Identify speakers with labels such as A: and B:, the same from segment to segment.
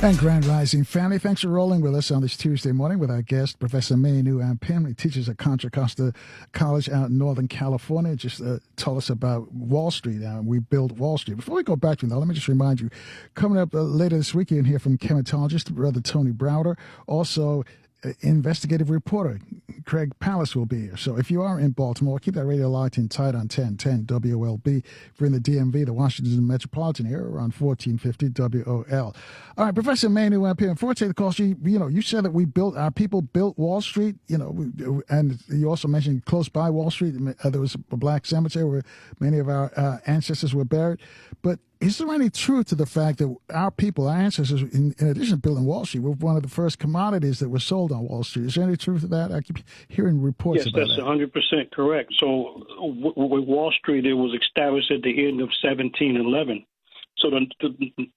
A: And Grand Rising family, thanks for rolling with us on this Tuesday morning with our guest, Professor Manu Ampim. He teaches at Contra Costa College out in Northern California. Just tell us about Wall Street. We built Wall Street. Before we go back to that, let me just remind you, coming up later this week, you can hear from chematologist Brother Tony Browder. Also, investigative reporter Craig Palace will be here. So if you are in Baltimore, keep that radio locked in tight on 1010 WOLB. If you're in the DMV, the Washington metropolitan area, around 1450 WOL. All right, Professor Manu up here. Before I take the call, you said that our people built Wall Street, and you also mentioned close by Wall Street, there was a black cemetery where many of our ancestors were buried. But is there any truth to the fact that our people, our ancestors, in addition to building Wall Street, were one of the first commodities that were sold on Wall Street? Is there any truth to that? I keep hearing reports about that.
B: Yes, that's 100% correct. So with Wall Street, it was established at the end of 1711. So the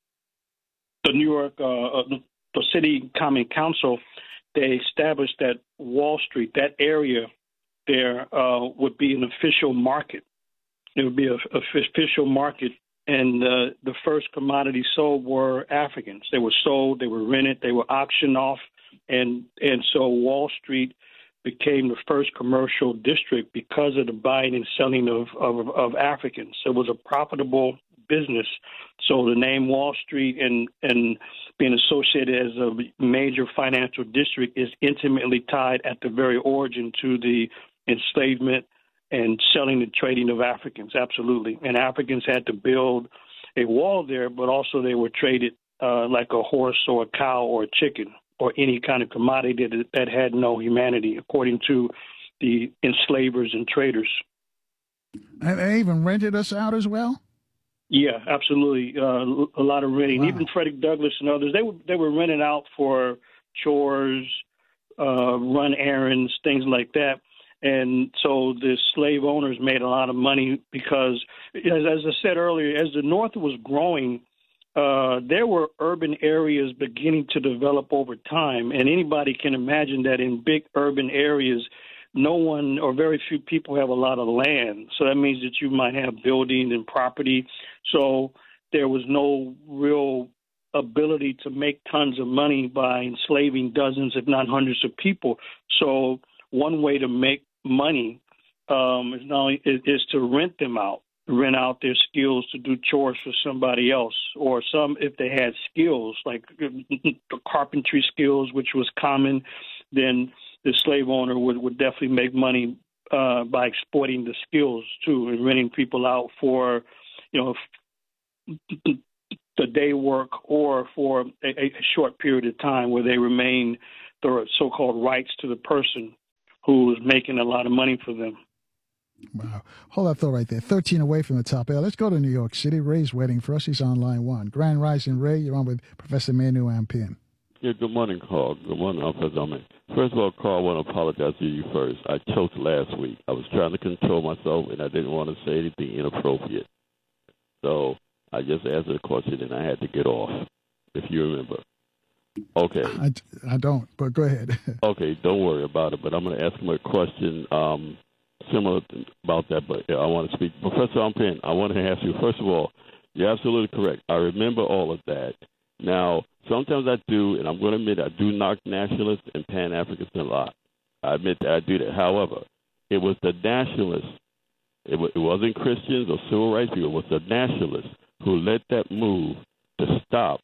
B: New York, the City Common Council, they established that Wall Street, that area there, would be an official market. It would be an official market. And the first commodities sold were Africans. They were sold, they were rented, they were auctioned off. And so Wall Street became the first commercial district because of the buying and selling of Africans. So it was a profitable business. So the name Wall Street and being associated as a major financial district is intimately tied at the very origin to the enslavement and selling and trading of Africans, absolutely. And Africans had to build a wall there, but also they were traded like a horse or a cow or a chicken or any kind of commodity that had no humanity, according to the enslavers and traders.
A: And they even rented us out as well?
B: Yeah, absolutely. A lot of renting. Wow. Even Frederick Douglass and others, they were rented out for chores, run errands, things like that. And so the slave owners made a lot of money because, as I said earlier, as the North was growing, there were urban areas beginning to develop over time. And anybody can imagine that in big urban areas, no one or very few people have a lot of land. So that means that you might have buildings and property. So there was no real ability to make tons of money by enslaving dozens, if not hundreds of people. So one way to make money is to rent them out, rent out their skills to do chores for somebody else, or some, if they had skills like the carpentry skills, which was common, then the slave owner would definitely make money by exploiting the skills too, and renting people out for, the day work or for a short period of time where they remain the so-called rights to the person who is making a lot of money for them.
A: Wow. Hold that thought right there. 13 away from the top. Let's go to New York City. Ray's waiting for us. He's on line one. Grand Rising, Ray. You're on with Professor Manu Ampim.
C: Yeah, good morning, Carl. Good morning, Professor Ampim. First of all, Carl, I want to apologize to you first. I choked last week. I was trying to control myself, and I didn't want to say anything inappropriate. So I just answered the question, and I had to get off, if you remember. Okay.
A: I don't, but go ahead.
C: Okay, don't worry about it, but I'm going to ask him a question similar about that, but I want to speak. Professor Ampim, I want to ask you, first of all, you're absolutely correct. I remember all of that. Now, sometimes I do, and I'm going to admit I do knock nationalists and Pan-Africans a lot. I admit that I do that. However, it was the nationalists, it wasn't Christians or civil rights people, it was the nationalists who led that move to stop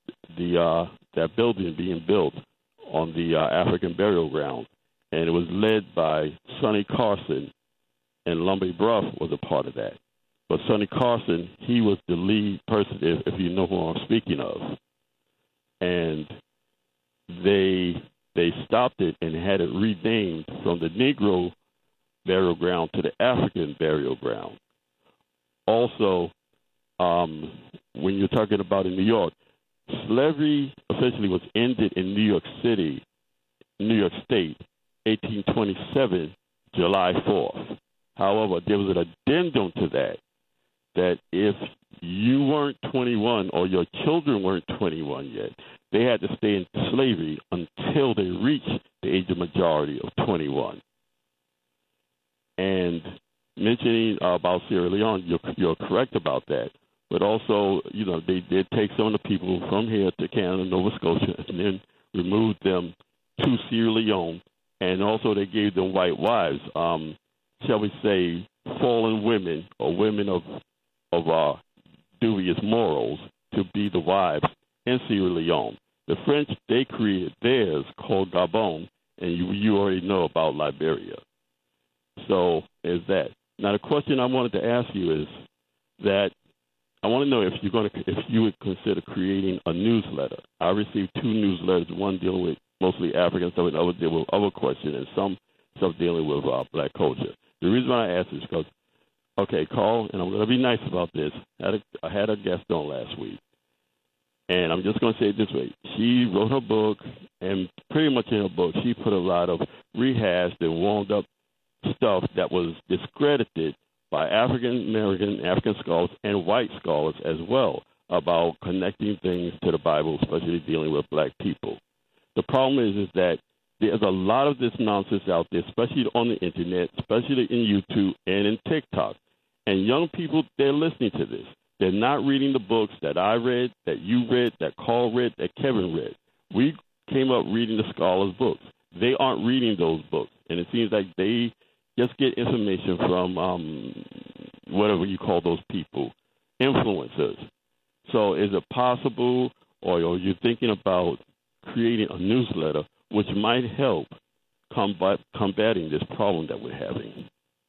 C: that building being built on the African burial ground. And it was led by Sonny Carson, and Lumbee Bruff was a part of that. But Sonny Carson, he was the lead person, if you know who I'm speaking of. And they stopped it and had it renamed from the Negro burial ground to the African burial ground. Also, when you're talking about in New York, slavery officially was ended in New York City, New York State, 1827, July 4th. However, there was an addendum to that if you weren't 21 or your children weren't 21 yet, they had to stay in slavery until they reached the age of majority of 21. And mentioning about Sierra Leone, you're correct about that. but also, they did take some of the people from here to Canada, Nova Scotia, and then removed them to Sierra Leone, and also they gave them white wives, shall we say, fallen women or women of dubious morals to be the wives in Sierra Leone. The French, they created theirs called Gabon, and you already know about Liberia. So is that. Now the question I wanted to ask you is that I want to know if you would consider creating a newsletter. I received 2 newsletters, one dealing with mostly African stuff and other dealing with other questions, and some stuff dealing with black culture. The reason why I ask is because, okay, Carl, and I'm going to be nice about this. I had a guest on last week, and I'm just going to say it this way. She wrote her book, and pretty much in her book, she put a lot of rehashed and wound up stuff that was discredited by African-American, African scholars, and white scholars as well about connecting things to the Bible, especially dealing with black people. The problem is that there's a lot of this nonsense out there, especially on the Internet, especially in YouTube and in TikTok. And young people, they're listening to this. They're not reading the books that I read, that you read, that Carl read, that Kevin read. We came up reading the scholars' books. They aren't reading those books. And it seems like they just get information from whatever you call those people, influencers. So is it possible, or are you thinking about creating a newsletter which might help combating this problem that we're having?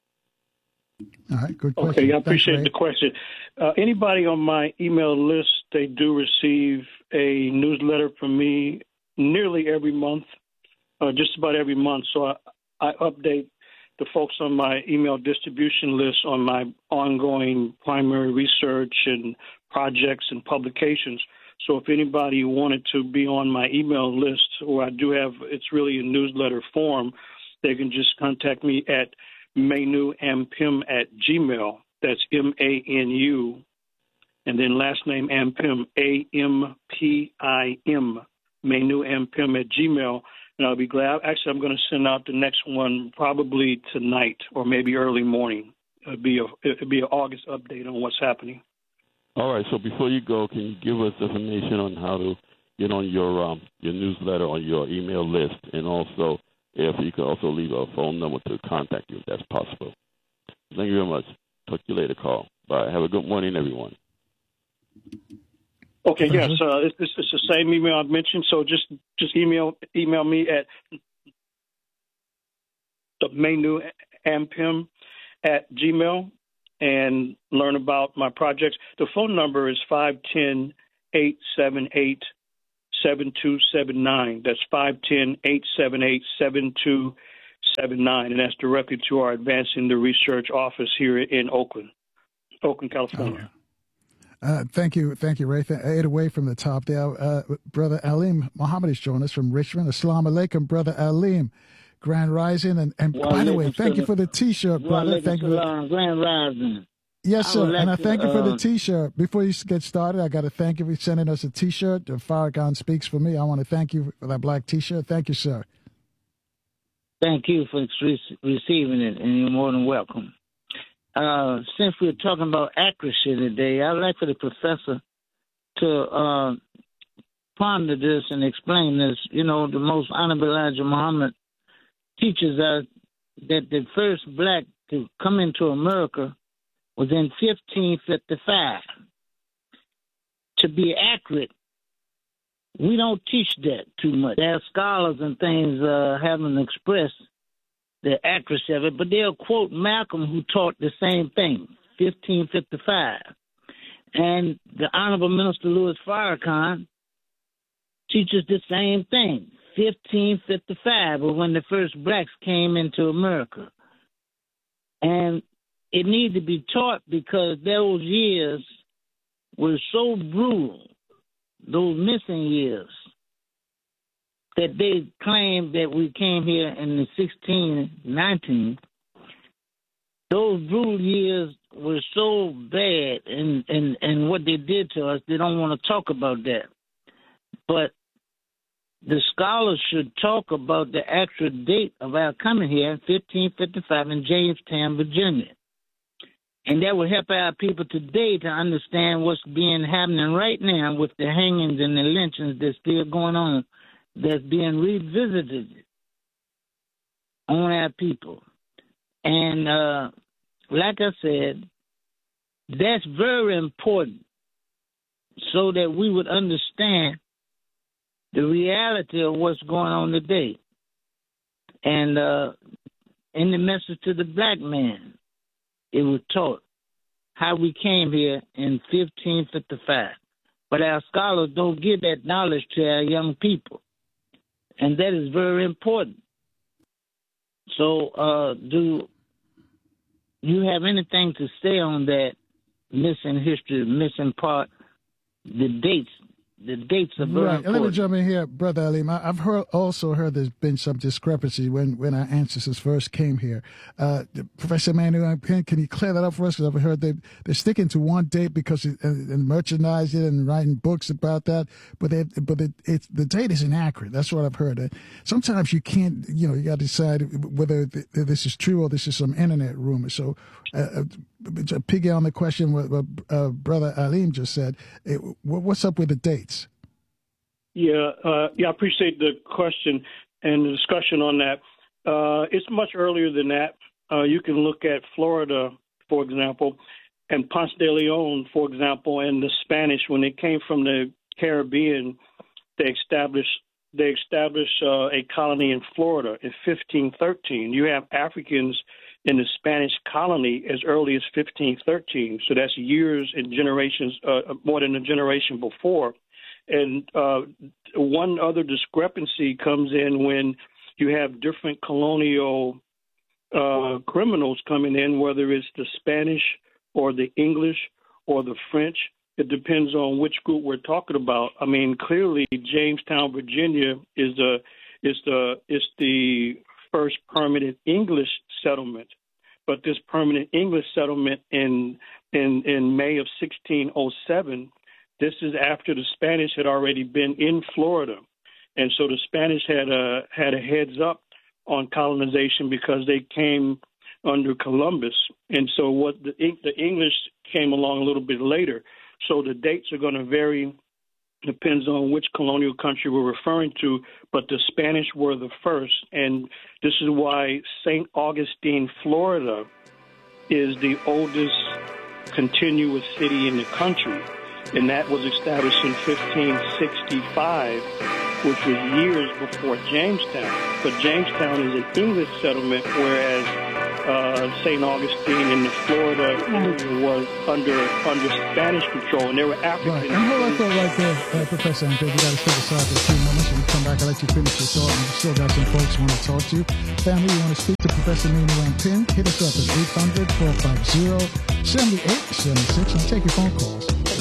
A: All right, good question.
B: Okay, I appreciate the question. Anybody on my email list, they do receive a newsletter from me nearly every month, just about every month. So I update the folks on my email distribution list on my ongoing primary research and projects and publications. So if anybody wanted to be on my email list, or I do have, it's really a newsletter form, they can just contact me at manuampim@gmail. That's MANU, and then last name Ampim, AMPIM, manuampim@gmail. And I'll be glad. Actually, I'm going to send out the next one probably tonight or maybe early morning. It'll be an August update on what's happening.
C: All right. So before you go, can you give us information on how to get on your newsletter on your email list, and also if you could also leave a phone number to contact you if that's possible. Thank you very much. Talk to you later, Carl. Bye. Have a good morning, everyone.
B: Okay, yes, it's the same email I've mentioned. So just email me at the manuampim@gmail and learn about my projects. The phone number is 510-878-7279. That's 510-878-7279, and that's directly to our Advancing the Research office here in Oakland, California.
A: Thank you, Ray. 8 away from the top there. Brother Alim Muhammad has joined us from Richmond. Assalamu alaikum, Brother Alim. Grand Rising. And by the way, thank you for the T-shirt, brother. Thank you.
D: Grand Rising.
A: Yes, sir. And I thank you for the T-shirt. Before you get started, I got to thank you for sending us a T-shirt. Farrakhan Speaks for Me. I want to thank you for that black T-shirt. Thank you, sir.
D: Thank you for receiving it, and you're more than welcome. Since we're talking about accuracy today, I'd like for the professor to ponder this and explain this. You know, the most honorable Elijah Muhammad teaches us that the first black to come into America was in 1555. To be accurate, we don't teach that too much. There are scholars and things haven't expressed the accuracy of it, but they'll quote Malcolm, who taught the same thing, 1555. And the Honorable Minister Louis Farrakhan teaches the same thing, 1555, was when the first blacks came into America. And it needs to be taught because those years were so brutal, those missing years, that they claimed that we came here in the 1619. Those brutal years were so bad, and what they did to us, they don't want to talk about that. But the scholars should talk about the actual date of our coming here in 1555 in Jamestown, Virginia. And that will help our people today to understand what's happening right now with the hangings and the lynchings that's still going on, that's being revisited on our people. And like I said, that's very important so that we would understand the reality of what's going on today. And in the message to the black man, it was taught how we came here in 1555. But our scholars don't give that knowledge to our young people. And that is very important. So do you have anything to say on that missing history, missing part, the dates? The dates are very important.
A: Let me jump in here, Brother Alim. I've also heard there's been some discrepancy when our ancestors first came here. Professor Manu, can you clear that up for us? Because I've heard they're sticking to one date because and merchandise it and writing books about that, but the date is inaccurate. That's what I've heard. Sometimes you can't, you got to decide whether this is true or this is some internet rumor. So, piggy on the question what Brother Alim just said, what's up with the dates?
B: Yeah, I appreciate the question and the discussion on that. It's much earlier than that. You can look at Florida, for example, and Ponce de Leon, for example, and the Spanish, when they came from the Caribbean, they established a colony in Florida in 1513. You have Africans in the Spanish colony as early as 1513. So that's years and generations, more than a generation before. And one other discrepancy comes in when you have different colonial criminals coming in, whether it's the Spanish or the English or the French. It depends on which group we're talking about. I mean, clearly, Jamestown, Virginia, is the first permanent English settlement. But this permanent English settlement in May of 1607. This is after the Spanish had already been in Florida. And so the Spanish had a heads up on colonization because they came under Columbus. And so what the English came along a little bit later. So the dates are going to vary, depends on which colonial country we're referring to, but the Spanish were the first. And this is why St. Augustine, Florida, is the oldest continuous city in the country. And that was established in 1565, which was years before Jamestown. But Jamestown is an English settlement, whereas St. Augustine in the Florida was under Spanish control, and there were Africans.
A: Right. And hold on right there, Professor Ampin. We got to step aside for a few moments. When we come back, I'll let you finish your thought. And we still got some folks who want to talk to you. Family, you want to speak to Professor Manu Ampin? Hit us up at 800-450-7876 and take your phone calls.